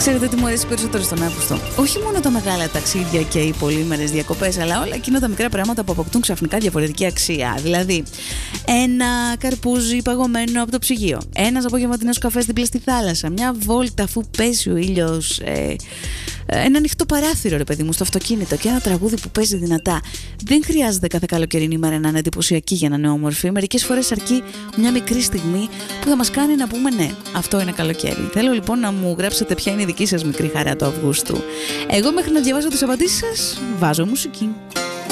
Ξέρετε τι μου αρέσει περισσότερο στον Αύγουστο? Όχι μόνο τα μεγάλα ταξίδια και οι πολύμερες διακοπές, αλλά όλα εκείνα τα μικρά πράγματα που αποκτούν ξαφνικά διαφορετική αξία. Δηλαδή, ένα καρπούζι παγωμένο από το ψυγείο, ένας απογευματινός καφές δίπλα στη θάλασσα, μια βόλτα αφού πέσει ο ήλιος, ένα ανοιχτό παράθυρο, ρε παιδί μου, στο αυτοκίνητο και ένα τραγούδι που παίζει δυνατά. Δεν χρειάζεται κάθε καλοκαιρινή ημέρα να είναι εντυπωσιακή για να είναι όμορφη. Μερικές φορές αρκεί μια μικρή στιγμή που θα μας κάνει να πούμε ναι, αυτό είναι καλοκαίρι. Θέλω λοιπόν να μου γράψετε ποια είναι η δική σας μικρή χαρά του Αυγούστου. Εγώ μέχρι να διαβάσω τις απαντήσεις σας βάζω μουσική.